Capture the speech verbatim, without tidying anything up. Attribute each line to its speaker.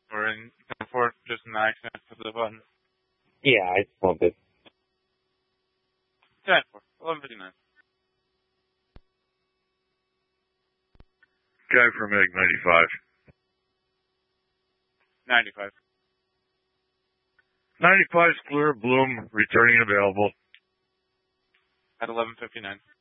Speaker 1: Or in for just an accident for the button.
Speaker 2: Yeah, I smoked it.
Speaker 1: ten four, eleven fifty-nine.
Speaker 3: Guy from Egg ninety-five.
Speaker 1: ninety-five.
Speaker 3: ninety-five is clear, Bloom, returning available.
Speaker 1: At eleven fifty-nine.